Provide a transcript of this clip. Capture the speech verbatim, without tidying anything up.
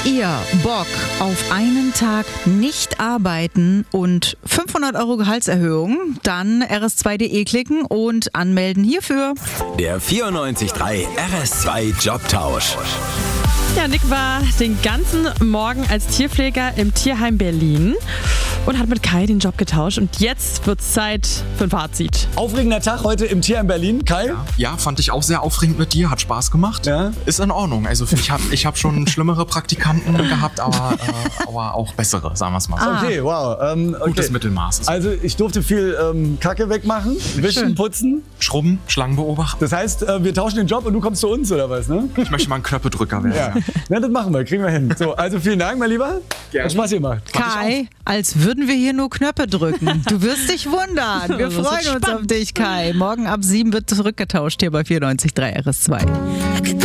ihr Bock auf einen Tag nicht arbeiten und fünfhundert Euro Gehaltserhöhung? Dann R S zwei Punkt de klicken und anmelden hierfür. Der vierundneunzig Komma drei R S zwei Jobtausch. Ja, Nick war den ganzen Morgen als Tierpfleger im Tierheim Berlin und hat mit Kai den Job getauscht. Und jetzt wird es Zeit für ein Fazit. Aufregender Tag heute im Tierheim Berlin. Kai? Ja, ja, fand ich auch sehr aufregend mit dir. Hat Spaß gemacht. Ja. Ist in Ordnung. Also ich habe ich hab schon schlimmere Praktikanten gehabt, aber, äh, aber auch bessere, sagen wir es mal so. Ah. Okay, wow. Ähm, okay. Gutes Mittelmaß. Ist Also ich durfte viel ähm, Kacke wegmachen, wischen, Schön. putzen. Schrubben, Schlangen beobachten. Das heißt, äh, wir tauschen den Job und du kommst zu uns, oder was? Ne? Ich möchte mal ein Knöpfedrücker werden. Ja. Na, das machen wir, kriegen wir hin. So, also vielen Dank, mein Lieber. Gerne. Hat Spaß gemacht. Kai, als würden wir hier nur Knöpfe drücken. Du wirst dich wundern. Wir Das wird freuen uns spannend. auf dich, Kai. Morgen ab sieben wird zurückgetauscht hier bei vierundneunzig Komma drei R S zwei.